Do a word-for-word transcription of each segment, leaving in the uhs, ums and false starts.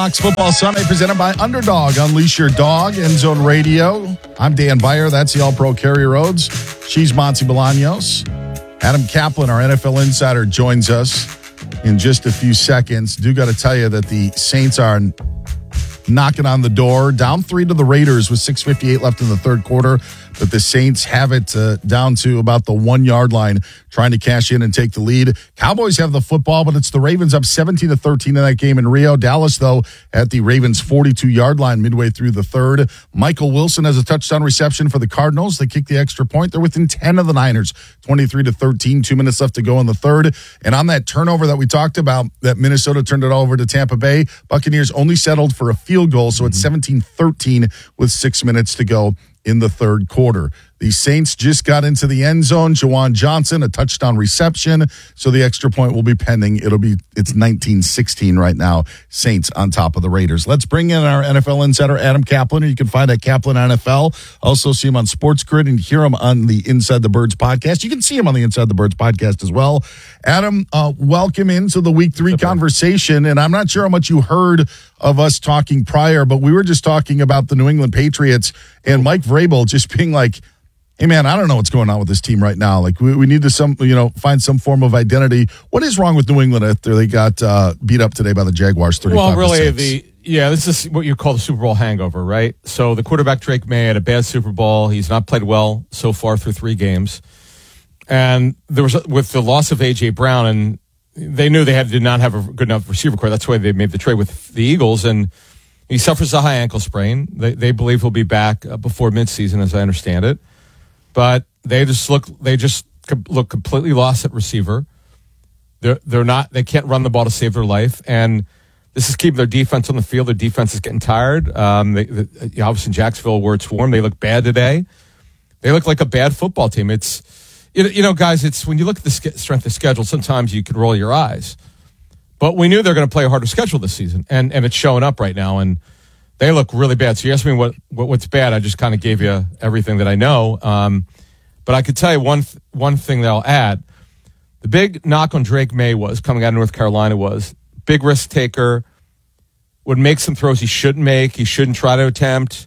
Fox Football Sunday presented by Underdog. Unleash your dog. End Zone Radio. I'm Dan Beyer. That's the All-Pro Kerry Rhodes. She's Monty Bolaños. Adam Kaplan, our N F L insider, joins us in just a few seconds. Do got to tell you that the Saints are knocking on the door. Down three to the Raiders with six fifty-eight left in the third quarter. But the Saints have it uh, down to about the one-yard line, trying to cash in and take the lead. Cowboys have the football, but it's the Ravens up seventeen to thirteen in that game in Rio. Dallas, though, at the Ravens' forty-two-yard line midway through the third. Michael Wilson has a touchdown reception for the Cardinals. They kick the extra point. They're within ten of the Niners, twenty-three to thirteen. Two minutes left to go in the third. And on that turnover that we talked about, that Minnesota turned it all over to Tampa Bay, Buccaneers only settled for a field goal, so it's seventeen thirteen with six minutes to go in the third quarter. The Saints just got into the end zone. Juwan Johnson, a touchdown reception. So the extra point will be pending. It'll be, it's nineteen sixteen right now. Saints on top of the Raiders. Let's bring in our N F L insider, Adam Kaplan, who you can find at Kaplan N F L. Also see him on Sports Grid and hear him on the Inside the Birds podcast. You can see him on the Inside the Birds podcast as well. Adam, uh, welcome into the week three conversation. And I'm not sure how much you heard of us talking prior, but we were just talking about the New England Patriots and Mike Vrabel just being like, hey, man, I don't know what's going on with this team right now. Like, we, we need to some, you know, find some form of identity. What is wrong with New England after they got uh, beat up today by the Jaguars thirty-five Well, really, to six? the yeah, this is what you call the Super Bowl hangover, right? So the quarterback, Drake May, had a bad Super Bowl. He's not played well so far through three games. And there was, with the loss of A J. Brown, and they knew they had did not have a good enough receiver core. That's why they made the trade with the Eagles. And he suffers a high ankle sprain. They, they believe he'll be back before midseason, as I understand it. But they just look they just look completely lost at receiver. They're they're not they can't run the ball to save their life, and this is keeping their defense on the field. Their defense is getting tired. Um, they, they, obviously in Jacksonville, where it's warm, they look bad today. They look like a bad football team. It's you know, you know guys. It's when you look at the strength of schedule, sometimes you can roll your eyes. But we knew they're going to play a harder schedule this season, and and it's showing up right now. And they look really bad. So you asked me what, what what's bad. I just kind of gave you everything that I know. Um, but I could tell you one th- one thing that I'll add. The big knock on Drake May was, coming out of North Carolina, was big risk taker, would make some throws he shouldn't make, he shouldn't try to attempt.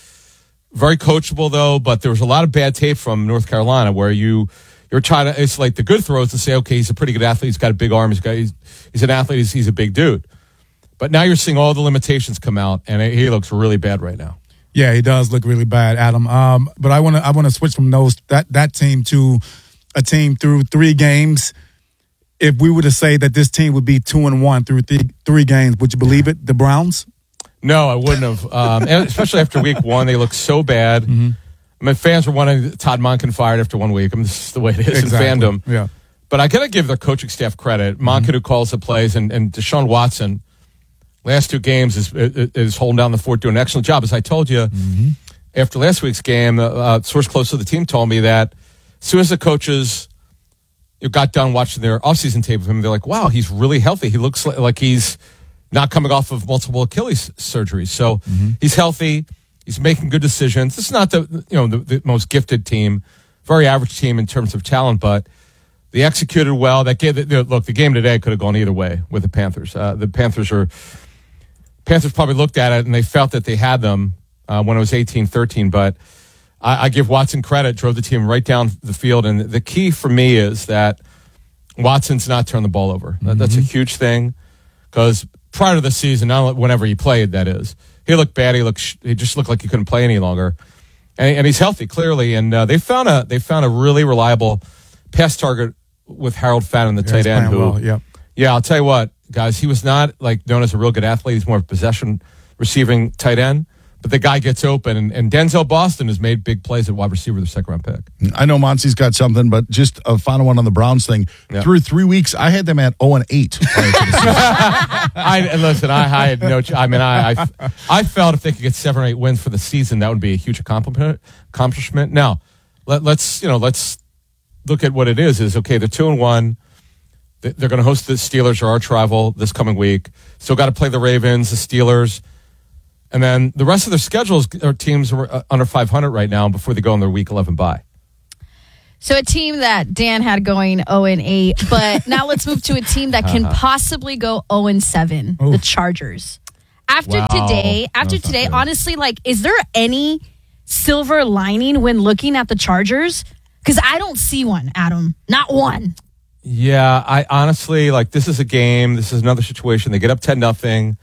Very coachable, though, but there was a lot of bad tape from North Carolina where you, you're trying to isolate the good throws and say, okay, he's a pretty good athlete, he's got a big arm, he's, got, he's, he's an athlete, he's, he's a big dude. But now you're seeing all the limitations come out, and he looks really bad right now. Yeah, he does look really bad, Adam. Um, but I want to I want to switch from those that that team to a team through three games. If we were to say that this team would be two and one through three, three games, would you believe it? The Browns? No, I wouldn't have. Um, and especially after week one, they look so bad. Mm-hmm. I mean, fans were wanting Todd Monken fired after one week. I mean, this is the way it is exactly. in fandom. Yeah. But I got to give their coaching staff credit. Monken, mm-hmm. who calls the plays, and, and Deshaun Watson. Last two games is is holding down the fort, doing an excellent job. As I told you, mm-hmm. after last week's game, a uh, source close to the team told me that as soon as the coaches got done watching their offseason tape of him, they're like, wow, he's really healthy. He looks like, like he's not coming off of multiple Achilles surgeries. So mm-hmm. he's healthy. He's making good decisions. This is not the you know the, the most gifted team, very average team in terms of talent, but they executed well. That game, look, the game today could have gone either way with the Panthers. Uh, the Panthers are Panthers probably looked at it and they felt that they had them uh, when it was eighteen thirteen. But I, I give Watson credit, drove the team right down the field. And the key for me is that Watson's not turned the ball over. Mm-hmm. That, that's a huge thing because prior to the season, not whenever he played, that is, he looked bad. He looked, he just looked like he couldn't play any longer. And, and he's healthy, clearly. And uh, they found a they found a really reliable pass target with Harold Fenton, the yeah, tight end. Who, well. Yep. Yeah, I'll tell you what, guys, he was not like known as a real good athlete. He's more of a possession receiving tight end. But the guy gets open, and, and Denzel Boston has made big plays at wide receiver, the second round pick. I know Monty's got something, but just a final one on the Browns thing. Yeah. Through three weeks, I had them at zero and eight. I and listen, I, I had no. I mean, I, I I felt if they could get seven or eight wins for the season, that would be a huge accomplishment. Accomplishment. Now, let, let's you know, let's look at what it is. Is okay. They're two and one. They're going to host the Steelers, or arch rival, this coming week. Still got to play the Ravens, the Steelers. And then the rest of their schedules are teams are under five hundred right now before they go on their week eleven bye. So a team that Dan had going oh and eight, but now let's move to a team that can possibly go oh and seven, Oof. The Chargers. after Wow. today, after That's not today, good. honestly, like, is there any silver lining when looking at the Chargers? Because I don't see one, Adam. Not one. Yeah, I honestly, like, this is a game. This is another situation. They get up ten nothing.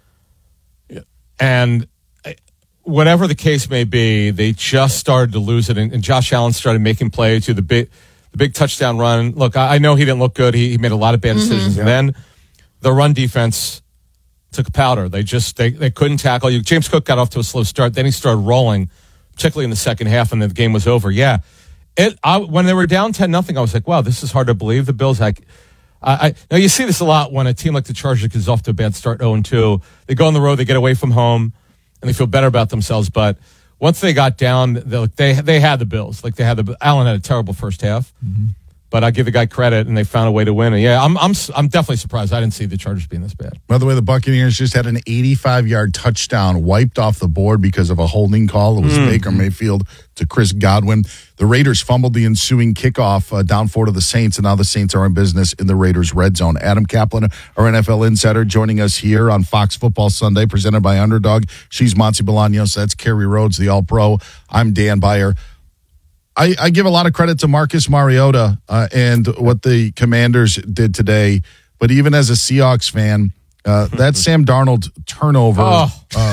And whatever the case may be, they just started to lose it. And, and Josh Allen started making plays to the big, the big touchdown run. Look, I, I know he didn't look good. He, he made a lot of bad decisions. Mm-hmm. And then the run defense took a powder. They just, they, they couldn't tackle you. James Cook got off to a slow start. Then he started rolling, particularly in the second half, and the game was over. Yeah. It, I, when they were down ten nothing, I was like, wow, this is hard to believe. The Bills, like, I, I, now you see this a lot when a team like the Chargers gets off to a bad start, oh and two. They go on the road, they get away from home, and they feel better about themselves. But once they got down, they they, they had the Bills. Like, they had the Allen had a terrible first half, mm-hmm. but I give the guy credit, and they found a way to win. And yeah, I'm I'm I'm definitely surprised. I didn't see the Chargers being this bad. By the way, the Buccaneers just had an eighty-five-yard touchdown wiped off the board because of a holding call. It was Mm. Baker Mayfield to Chris Godwin. The Raiders fumbled the ensuing kickoff uh, down four to the Saints, and now the Saints are in business in the Raiders' red zone. Adam Kaplan, our N F L insider, joining us here on Fox Football Sunday, presented by Underdog. She's Monty Bolaños. That's Kerry Rhodes, the All-Pro. I'm Dan Byer. I, I give a lot of credit to Marcus Mariota uh, and what the Commanders did today. But even as a Seahawks fan, uh, that Sam Darnold turnover. Oh. Uh,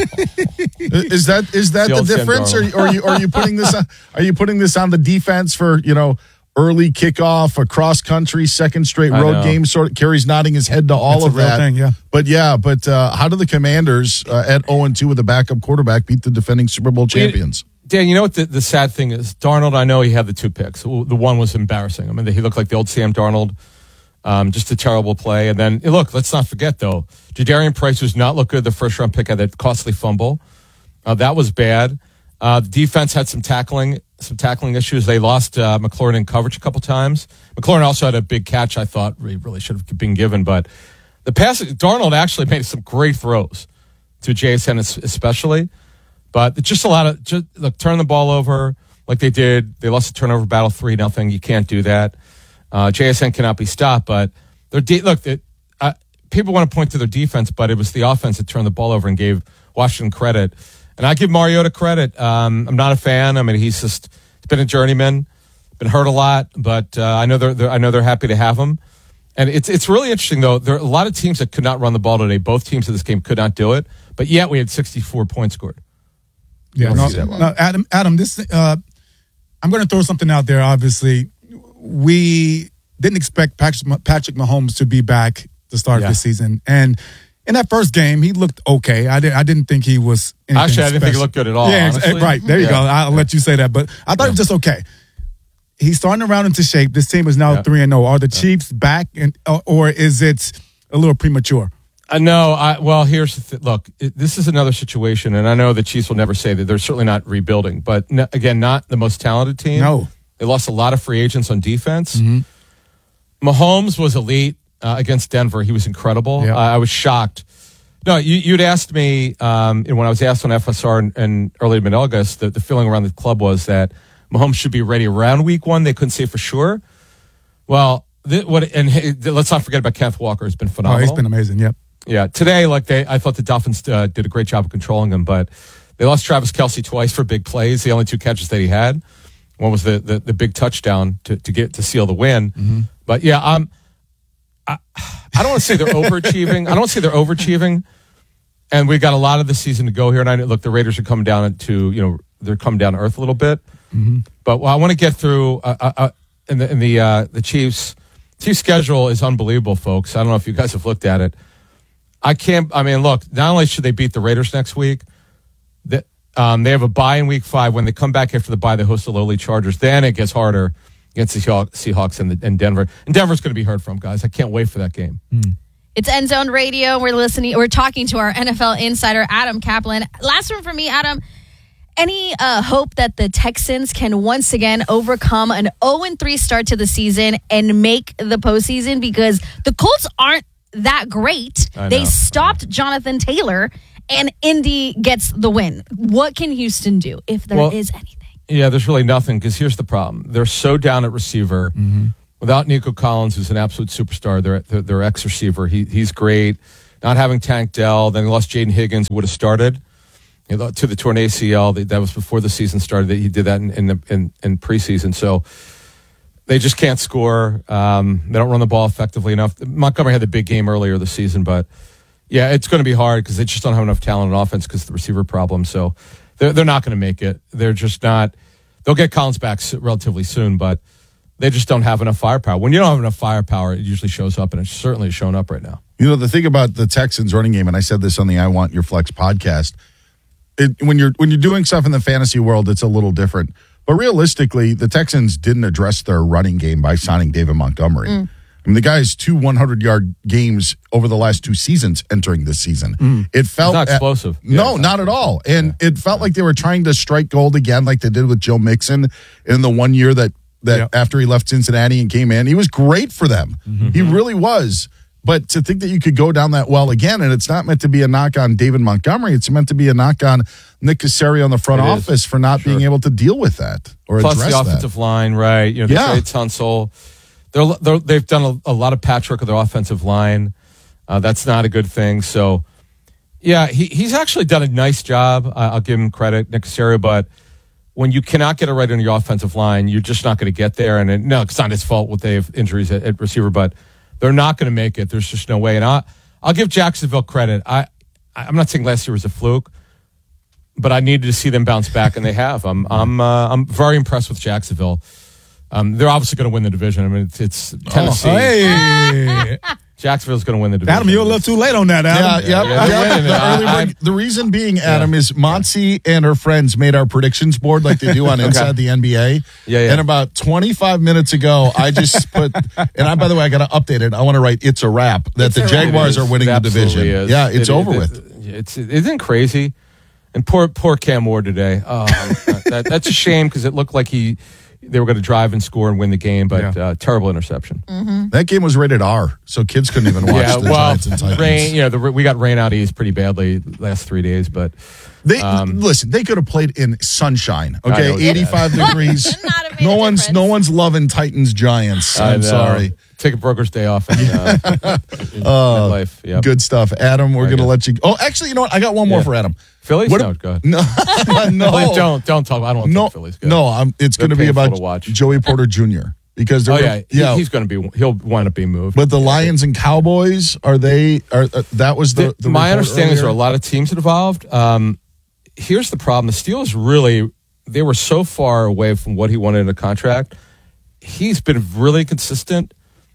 is that is that The the, old Sam difference? Or, Darnold. or are you are you putting this on, are you putting this on the defense for, you know, early kickoff, a cross country, second straight I road know. game? Sort of Kerry's nodding his head to all That's a of real that. thing, yeah. But yeah, but uh, how do the Commanders uh, at oh and two with a backup quarterback beat the defending Super Bowl champions? Dan, you know what the, the sad thing is? Darnold, I know he had the two picks. The one was embarrassing. I mean, he looked like the old Sam Darnold. Um, just a terrible play. And then, look, let's not forget, though, Jadarian Price was not look good. The first-round pick had that costly fumble. Uh, that was bad. Uh, the defense had some tackling some tackling issues. They lost uh, McLaurin in coverage a couple times. McLaurin also had a big catch I thought he really should have been given. But the pass, Darnold actually made some great throws to J S N especially. But just a lot of, just look, turn the ball over like they did. They lost the turnover battle three nothing. You can't do that. Uh, J S N cannot be stopped, but their de- look, it, uh, people want to point to their defense, but it was the offense that turned the ball over and gave Washington credit. And I give Mariota credit. Um, I'm not a fan. I mean, he's just he's been a journeyman, been hurt a lot, but uh, I know they're, they're I know they're happy to have him. And it's it's really interesting though. There are a lot of teams that could not run the ball today. Both teams in this game could not do it, but yet we had sixty-four points scored. Yeah, Don't no, see that one. no, Adam. Adam, this. Uh, I'm going to throw something out there. Obviously, we didn't expect Patrick, Patrick Mahomes to be back to start Yeah. this season, and in that first game, he looked okay. I didn't. I didn't think he was. anything Actually, I didn't think he special. looked good at all, Yeah, ex- honestly. right. There you Yeah. go. I'll let you say that, but I thought it was just okay. He's starting to round into shape. This team is now Yeah. three and zero. Are the Chiefs back, and or, or is it a little premature? Uh, no, I, well, here's the th- look. It, this is another situation, and I know the Chiefs will never say that they're certainly not rebuilding, but n- again, not the most talented team. No. They lost a lot of free agents on defense. Mahomes was elite uh, against Denver. He was incredible. Yeah. Uh, I was shocked. No, you, you'd asked me um, and when I was asked on F S R in, in early to mid-August, the, the feeling around the club was that Mahomes should be ready around week one. They couldn't say for sure. Well, th- what and hey, let's not forget about Kenneth Walker. Has been Oh, phenomenal. he's been amazing. Yep. Yeah, today, like they, I thought the Dolphins uh, did a great job of controlling him, but they lost Travis Kelce twice for big plays. The only two catches that he had, one was the the, the big touchdown to, to get to seal the win. Mm-hmm. But yeah, um, I I don't want to say they're overachieving. I don't want to say they're overachieving, and we got a lot of the season to go here. And I look, the Raiders are coming down to you know they're coming down to earth a little bit. Mm-hmm. But well, I want to get through uh, uh, uh, in the in the uh, the Chiefs. Chiefs schedule is unbelievable, folks. I don't know if you guys have looked at it. I can't. I mean, look. Not only should they beat the Raiders next week, that um, they have a bye in Week Five. When they come back after the bye, they host the lowly Chargers. Then it gets harder against the Seahawks, Seahawks and, the, and Denver. And Denver's going to be heard from, guys. I can't wait for that game. It's End Zone Radio. We're listening. We're talking to our N F L insider, Adam Kaplan. Last one for me, Adam. Any uh, hope that the Texans can once again overcome an oh and three start to the season and make the postseason? Because the Colts aren't that great. I They know. stopped Jonathan Taylor, and Indy gets the win. What can Houston do, if there is Well, anything? Yeah, there's really nothing because here's the problem. They're so down at receiver. Without Nico Collins, who's an absolute superstar, their their, their ex-receiver, he, he's great. not having Tank Dell, then they lost Jaden Higgins, who would have started you know, to the torn A C L. That was before the season started. He did that in in, the, in, in preseason. So they just can't score. Um, they don't run the ball effectively enough. Montgomery had the big game earlier this season, but yeah, it's going to be hard because they just don't have enough talent on offense because of the receiver problem. So they're, they're not going to make it. They're just not. They'll get Collins back relatively soon, but they just don't have enough firepower. When you don't have enough firepower, it usually shows up, and it's certainly showing up right now. You know, the thing about the Texans running game, and I said this on the I Want Your Flex podcast, it, when you're when you're doing stuff in the fantasy world, it's a little different. But realistically, the Texans didn't address their running game by signing David Montgomery. Mm. I mean, the guy's two hundred-yard games over the last two seasons entering this season. Mm. It felt it's not explosive. At, no, yeah. not at all. And yeah. it felt like they were trying to strike gold again like they did with Joe Mixon in the one year that, that yep. after he left Cincinnati and came in. He was great for them. Mm-hmm. He really was. But to think that you could go down that well again, and it's not meant to be a knock on David Montgomery, it's meant to be a knock on Nick Caserio on the front it office is. for not sure. being able to deal with that or Plus address the offensive that. line, right? You know, they yeah. trade Tunsil. They're, they're, they've done a, a lot of patchwork of their offensive line. Uh, that's not a good thing. So, yeah, he, he's actually done a nice job. I, I'll give him credit, Nick Caserio, but when you cannot get it right on your offensive line, you're just not going to get there. And it, no, it's not his fault what they have injuries at, at receiver, but they're not going to make it. There's just no way. And I, I'll give Jacksonville credit. I, I'm not saying last year was a fluke, but I needed to see them bounce back, and they have. I'm I'm uh, I'm very impressed with Jacksonville. Um, they're obviously going to win the division. I mean, it's, it's Tennessee. Oh, hey. Jacksonville's going to win the division. Adam, you're a little too late on that, Adam. Yeah, yeah. yeah, yeah. The, early, the reason being, Adam, yeah. is Monty and her friends made our predictions board like they do on Inside okay. the N B A. Yeah, yeah. And about twenty-five minutes ago, I just put, and I, by the way, I got to update it. I want to write, it's a wrap, that it's the Jaguars are winning the division. Is. Yeah, it's it, over it, with. It, it's, it isn't crazy. And poor poor Cam Ward today. Oh, that, that's a shame because it looked like he they were going to drive and score and win the game, but yeah. uh, terrible interception. Mm-hmm. That game was rated R, so kids couldn't even watch yeah, the well, Giants and Titans. Rain, you know, the, we got rain out east pretty badly the last three days, but they um, listen. They could have played in sunshine. Okay, eighty-five degrees. no one's difference. no one's loving Titans Giants. I'm sorry. Take a broker's day off in, uh, in uh, life. Yep. Good stuff, Adam. We're Very going to good. let you. Oh, actually, you know what? I got one more Yeah. for Adam. Phillies? What no, a, go ahead. No, no. Please don't don't talk. I don't want to no, talk Phillies. Go no. I'm, it's going to be about to watch. Joey Porter Junior because they're oh yeah, yeah. He, he's going to be. He'll wind up being moved. But the Lions and Cowboys are they? Are uh, that was the, the my understanding is earlier? there are a lot of teams involved. Um, here's the problem: the Steelers really they were so far away from what he wanted in a contract. He's been really consistent.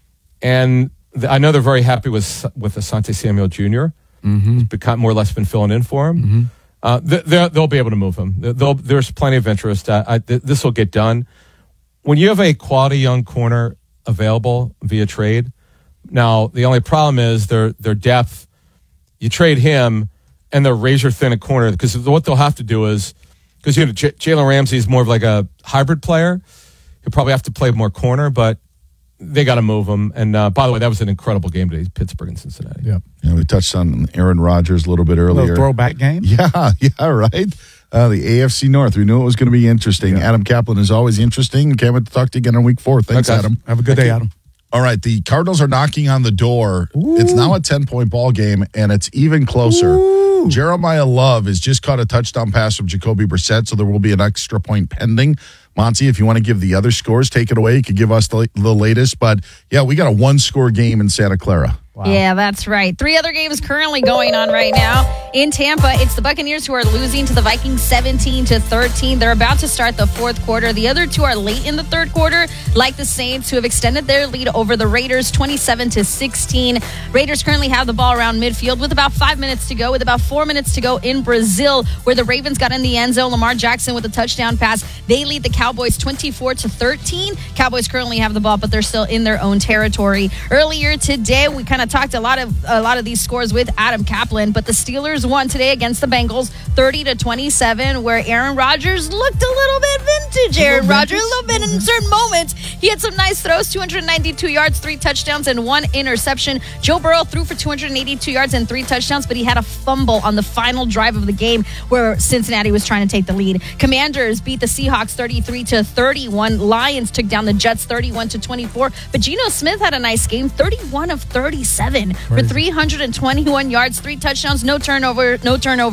And th- I know they're very happy with with Asante Samuel Junior Mm-hmm. He's become more or less been filling in for him. Mm-hmm. Uh, th- they'll be able to move him. They'll, there's plenty of interest. Uh, I, th- this will get done. When you have a quality young corner available via trade, now the only problem is their their depth. You trade him, and they're razor thin at corner because what they'll have to do is because you know J- Jalen Ramsey is more of like a hybrid player. He'll probably have to play more corner, but they got to move him. And uh, by the way, that was an incredible game today, Pittsburgh and Cincinnati. Yeah, yeah. We touched on Aaron Rodgers a little bit earlier. A little throwback game. Yeah, yeah, right. Uh, the A F C North. We knew it was going to be interesting. Yeah. Adam Kaplan is always interesting. Can't wait to talk to you again on week four. Thanks, okay. Adam. Have a good Thank day, you. Adam. All right, the Cardinals are knocking on the door. Ooh. It's now a ten-point ball game, and it's even closer. Ooh. Jeremiah Love has just caught a touchdown pass from Jacoby Brissett, so there will be an extra point pending. Monty, if you want to give the other scores, take it away. You could give us the, the latest. But, yeah, we got a one-score game in Santa Clara. Wow. Yeah, that's right. Three other games currently going on right now. In Tampa, it's the Buccaneers who are losing to the Vikings seventeen to thirteen. They're about to start the fourth quarter. The other two are late in the third quarter, like the Saints, who have extended their lead over the Raiders twenty-seven to sixteen. Raiders currently have the ball around midfield with about five minutes to go, with about four minutes to go in Brazil, where the Ravens got in the end zone. Lamar Jackson with a touchdown pass. They lead the Cowboys twenty-four to thirteen. Cowboys currently have the ball, but they're still in their own territory. Earlier today, we kind of talked a lot of a lot of these scores with Adam Kaplan, but the Steelers Packers won today against the Bengals thirty to twenty-seven, where Aaron Rodgers looked a little bit vintage. Aaron Rodgers, a little bit in certain moments. He had some nice throws, two hundred ninety-two yards, three touchdowns, and one interception. Joe Burrow threw for two hundred eighty-two yards and three touchdowns, but he had a fumble on the final drive of the game where Cincinnati was trying to take the lead. Commanders beat the Seahawks thirty-three to thirty-one. Lions took down the Jets thirty-one to twenty-four. But Geno Smith had a nice game, thirty-one of thirty-seven for three hundred twenty-one yards, three touchdowns, no turnover, no turnover.